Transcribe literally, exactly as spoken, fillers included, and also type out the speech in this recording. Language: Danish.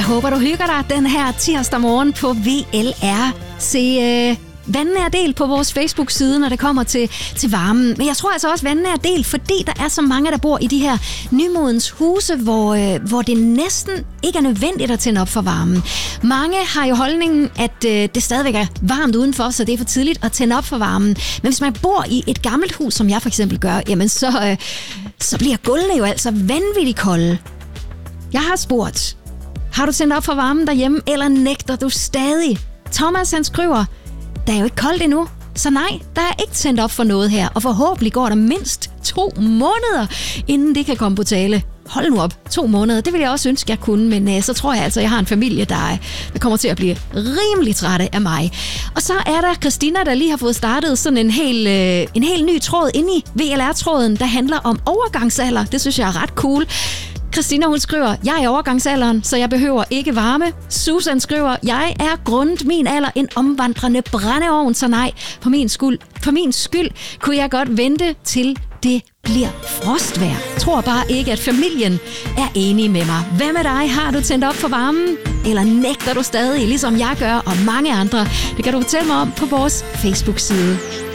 håber, du hygger dig den her tirsdag morgen på V L R. Se øh, vandnær del på vores Facebook-side, når det kommer til, til varmen. Men jeg tror altså også vandnær del, fordi der er så mange, der bor i de her nymodens huse, hvor, øh, hvor det næsten ikke er nødvendigt at tænde op for varmen. Mange har jo holdningen, at øh, det stadigvæk er varmt udenfor, så det er for tidligt at tænde op for varmen. Men hvis man bor i et gammelt hus, som jeg for eksempel gør, jamen så, øh, så bliver gulvene jo altså vanvittigt kolde. Jeg har spurgt, har du tændt op for varmen derhjemme, eller nægter du stadig? Thomas, han skriver, der er jo ikke koldt endnu, så nej, der er ikke tændt op for noget her, og forhåbentlig går der mindst to måneder, inden det kan komme på tale. Hold nu op, to måneder, det vil jeg også ønske, jeg kunne, men øh, så tror jeg altså, jeg har en familie, der, der kommer til at blive rimelig trætte af mig. Og så er der Christina, der lige har fået startet sådan en hel, øh, en helt ny tråd inde i V L R-tråden, der handler om overgangsalder. Det synes jeg er ret cool. Christina, hun skriver, jeg er i overgangsalderen, så jeg behøver ikke varme. Susan skriver, jeg er grundet min alder en omvandrende brændeovn, så nej, for min skyld, for min skyld kunne jeg godt vente til det bliver frostvejr. Tror bare ikke, at familien er enige med mig. Hvad med dig? Har du tændt op for varmen? Eller nægter du stadig, ligesom jeg gør og mange andre? Det kan du fortælle mig om på vores Facebook-side.